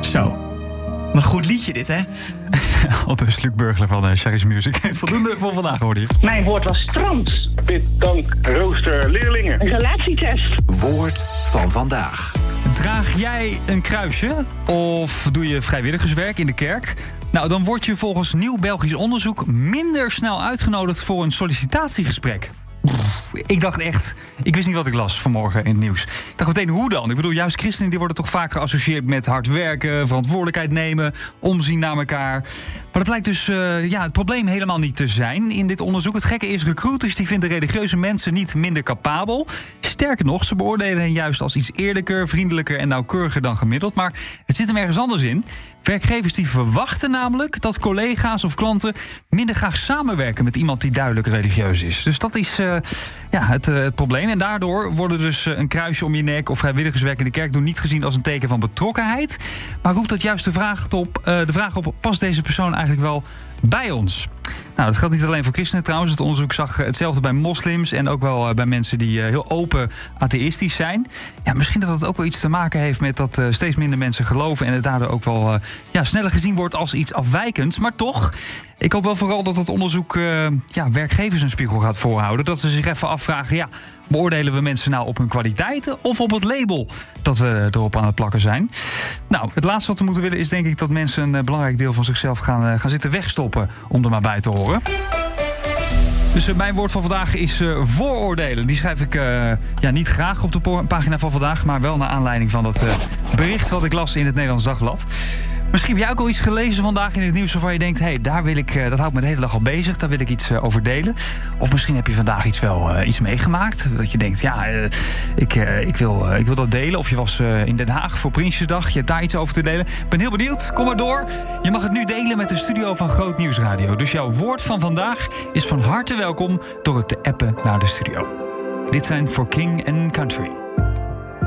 Zo. Wat een goed liedje dit, hè? Aldus Luc Burgler van Sherry's Music. Voldoende voor vandaag, hoorde je. Mijn woord was trans. Pitdank rooster leerlingen. Een relatietest. Woord van vandaag. Draag jij een kruisje of doe je vrijwilligerswerk in de kerk? Nou, dan word je volgens nieuw Belgisch onderzoek minder snel uitgenodigd voor een sollicitatiegesprek. Ik dacht echt, ik wist niet wat ik las vanmorgen in het nieuws. Ik dacht meteen, hoe dan? Ik bedoel, juist christenen die worden toch vaak geassocieerd met hard werken, verantwoordelijkheid nemen, omzien naar elkaar. Maar dat blijkt dus het probleem helemaal niet te zijn in dit onderzoek. Het gekke is, recruiters die vinden religieuze mensen niet minder capabel. Sterker nog, ze beoordelen hen juist als iets eerlijker, vriendelijker en nauwkeuriger dan gemiddeld. Maar het zit hem ergens anders in. Werkgevers die verwachten namelijk dat collega's of klanten minder graag samenwerken met iemand die duidelijk religieus is. Dus dat is het probleem. En daardoor worden dus een kruisje om je nek of vrijwilligerswerk in de kerk doen niet gezien als een teken van betrokkenheid. Maar roept dat juist de vraag op, past deze persoon eigenlijk wel bij ons? Nou, dat geldt niet alleen voor christenen trouwens. Het onderzoek zag hetzelfde bij moslims en ook wel bij mensen die heel open atheïstisch zijn. Ja, misschien dat het ook wel iets te maken heeft met dat steeds minder mensen geloven en het daardoor ook wel sneller gezien wordt als iets afwijkends. Maar toch, ik hoop wel vooral dat het onderzoek werkgevers een spiegel gaat voorhouden. Dat ze zich even afvragen, beoordelen we mensen nou op hun kwaliteiten of op het label dat we erop aan het plakken zijn? Nou, het laatste wat we moeten willen is denk ik dat mensen een belangrijk deel van zichzelf gaan zitten wegstoppen om er maar bij te horen. Dus mijn woord van vandaag is vooroordelen. Die schrijf ik niet graag op de pagina van vandaag, maar wel naar aanleiding van dat bericht wat ik las in het Nederlands Dagblad. Misschien heb jij ook al iets gelezen vandaag in het nieuws waarvan je denkt, dat houdt me de hele dag al bezig, daar wil ik iets over delen. Of misschien heb je vandaag iets meegemaakt, dat je denkt, ik wil dat delen. Of je was in Den Haag voor Prinsjesdag, je hebt daar iets over te delen. Ik ben heel benieuwd, kom maar door. Je mag het nu delen met de studio van Groot Nieuws Radio. Dus jouw woord van vandaag is van harte welkom door het te appen naar de studio. Dit zijn For King and Country.